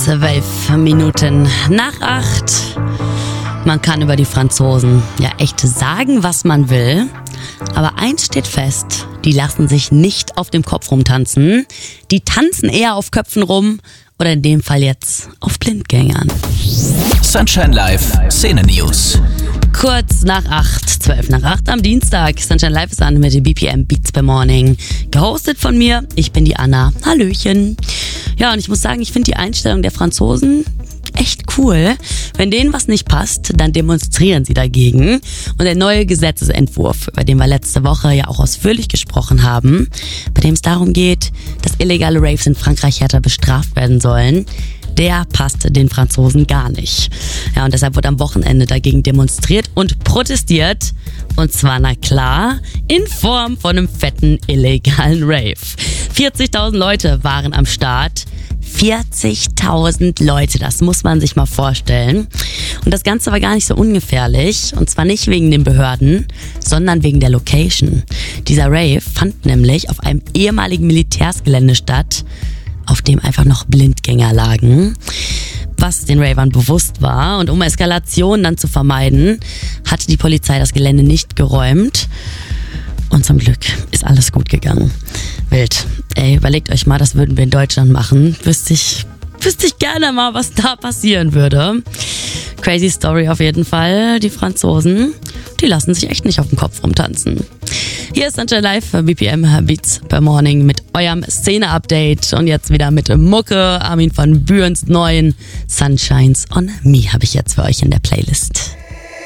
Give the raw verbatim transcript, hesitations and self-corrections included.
Zwölf Minuten nach acht. Man kann über die Franzosen ja echt sagen, was man will. Aber eins steht fest, die lassen sich nicht auf dem Kopf rumtanzen. Die tanzen eher auf Köpfen rum oder in dem Fall jetzt auf Blindgängern. Sunshine Live Szene News. Kurz nach acht, zwölf nach acht am Dienstag. Sunshine Live ist an mit dem B P M Beats per Morning. Gehostet von mir, ich bin die Anna. Hallöchen. Ja, und ich muss sagen, ich finde die Einstellung der Franzosen echt cool. Wenn denen was nicht passt, dann demonstrieren sie dagegen. Und der neue Gesetzesentwurf, über den wir letzte Woche ja auch ausführlich gesprochen haben, bei dem es darum geht, dass illegale Raves in Frankreich härter bestraft werden sollen, der passt den Franzosen gar nicht. Ja, und deshalb wird am Wochenende dagegen demonstriert und protestiert. Und zwar, na klar, in Form von einem fetten illegalen Rave. vierzigtausend Leute waren am Start. vierzigtausend Leute, das muss man sich mal vorstellen. Und das Ganze war gar nicht so ungefährlich. Und zwar nicht wegen den Behörden, sondern wegen der Location. Dieser Rave fand nämlich auf einem ehemaligen Militärsgelände statt, auf dem einfach noch Blindgänger lagen. Was den Ravern bewusst war. Und um Eskalationen dann zu vermeiden, hatte die Polizei das Gelände nicht geräumt. Und zum Glück ist alles gut gegangen. Wild. Ey, überlegt euch mal, das würden wir in Deutschland machen. Wüsste ich, wüsste ich gerne mal, was da passieren würde. Crazy Story auf jeden Fall. Die Franzosen, die lassen sich echt nicht auf den Kopf rumtanzen. Hier ist Sunshine Live, B P M Beats per Morning mit eurem Szene-Update. Und jetzt wieder mit Mucke. Armin van Buurens neuen Sunshines on Me habe ich jetzt für euch in der Playlist.